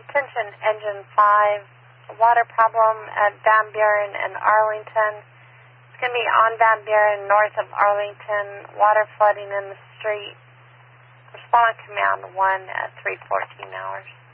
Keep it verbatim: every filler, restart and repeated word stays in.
Attention, Engine five. Water problem at Van Buren and Arlington. It's going to be on Van Buren, north of Arlington. Water flooding in the street. Respond command one at three fourteen hours.